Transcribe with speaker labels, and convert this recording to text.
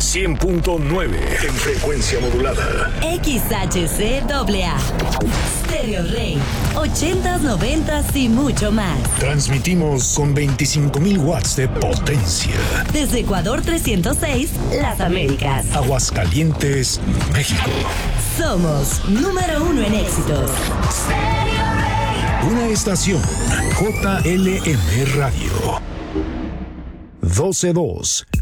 Speaker 1: 100.9 en frecuencia modulada.
Speaker 2: XHCAA. Stereo Rey. 80s, 90s y mucho más.
Speaker 1: Transmitimos con 25,000 watts de potencia.
Speaker 2: Desde Ecuador 306, Las Américas.
Speaker 1: Aguascalientes, México.
Speaker 2: Somos número 1 en éxitos.
Speaker 1: Una estación JLM Radio. 12.2